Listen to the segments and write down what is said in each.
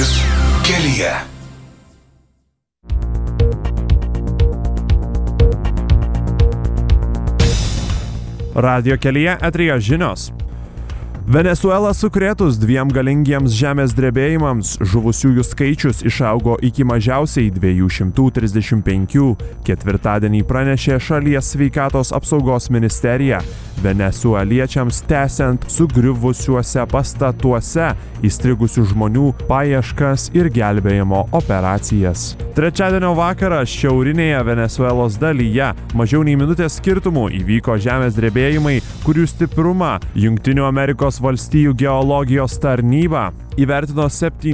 mintis kelyje. Radio kelyje eteryje žinios. Venesuelą sukrėtus 2 galingiems žemės drebėjimams žuvusiųjų skaičius išaugo iki mažiausiai 235, ketvirtadienį pranešė šalies sveikatos apsaugos ministerija. Venesueliečiams tęsiant sugriuvusiuose pastatuose įstrigusių žmonių paieškas ir gelbėjimo operacijas. Trečiadienio vakarą šiaurinėje Venesuelos dalyje mažiau nei minutės skirtumų įvyko žemės drebėjimai, kurių stiprumą Jungtinių Amerikos valstijų geologijos tarnyba įvertino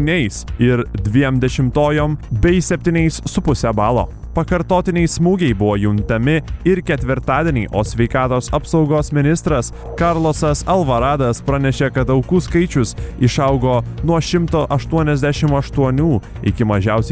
7,2 bei 7,5 balo. Pakartotiniai smūgiai buvo juntami ir ketvirtadienį, o sveikatos apsaugos ministras Carlosas Alvaradas pranešė, kad aukų skaičius išaugo nuo 188 iki mažiausiai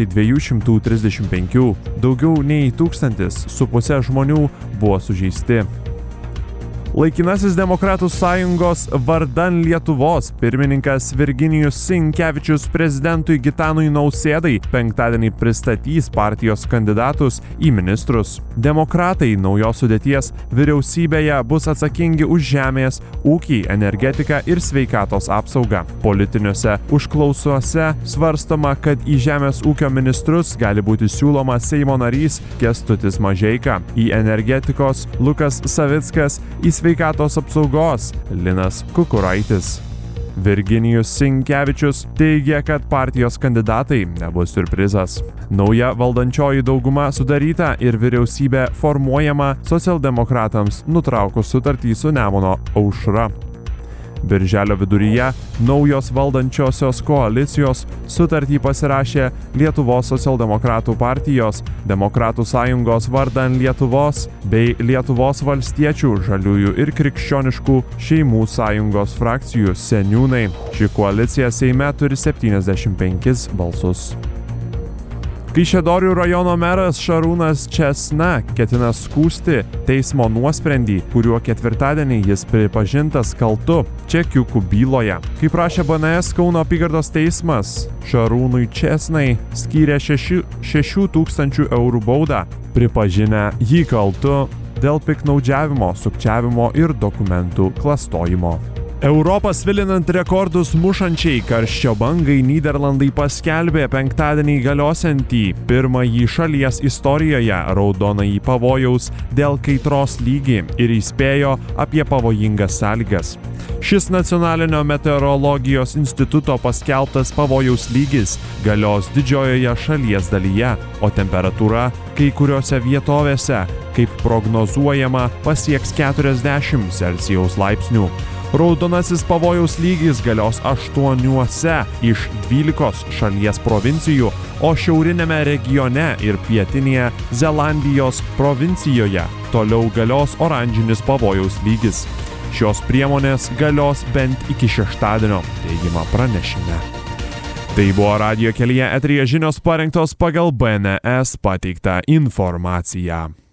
235. Daugiau nei 1,500 žmonių buvo sužeisti. Laikinasis Demokratų sąjungos vardan Lietuvos pirmininkas Virginijus Sinkevičius prezidentui Gitanui Nausėdai penktadienį pristatys partijos kandidatus į ministrus. Demokratai naujos sudėties vyriausybėje bus atsakingi už žemės, ūkį, energetiką ir sveikatos apsaugą. Politiniuose užklausuose svarstoma, kad į žemės ūkio ministrus gali būti siūloma Seimo narys Kęstutis Mažeika, į energetikos Lukas Savickas, į sveikatos apsaugos Linas Kukuraitis. Virginijus Sinkevičius teigia, kad partijos kandidatai nebus siurprizas. Nauja valdančioji dauguma sudaryta ir vyriausybė formuojama socialdemokratams nutraukus sutartį su Nemuno aušra. Birželio viduryje naujos valdančiosios koalicijos sutartį pasirašė Lietuvos socialdemokratų partijos, Demokratų sąjungos vardan Lietuvos bei Lietuvos valstiečių, žaliųjų ir krikščioniškų šeimų sąjungos frakcijų seniūnai. Ši koalicija Seime turi 75 balsus. Kaišiadorių rajono meras Šarūnas Česna ketina skųsti teismo nuosprendį, kuriuo ketvirtadienį jis pripažintas kaltu čekiukų byloje. Kaip prašė BNS Kauno apygardos teismas, Šarūnui Česnai skyrė 6,000 eurų baudą, pripažinę jį kaltu dėl piktnaudžiavimo, sukčiavimo ir dokumentų klastojimo. Europą svilinant rekordus mušančiai karščio bangai Nyderlandai paskelbė penktadienį galiosiantį pirmąjį šalies istorijoje raudonąjį pavojaus dėl kaitros lygį ir įspėjo apie pavojingas sąlygas. Šis nacionalinio meteorologijos instituto paskelbtas pavojaus lygis galios didžiojoje šalies dalyje, o temperatūra kai kuriuose vietovėse, kaip prognozuojama, pasieks 40 Celsijaus laipsnių. Raudonasis pavojaus lygis galios 8 iš 12 šalies provincijų, o šiaurinėme regione ir pietinėje Zelandijos provincijoje toliau galios oranžinis pavojaus lygis. Šios priemonės galios bent iki šeštadienio, teigiama pranešime. Tai buvo Radio kelyje eteryje žinios parengtos pagal BNS pateiktą informaciją.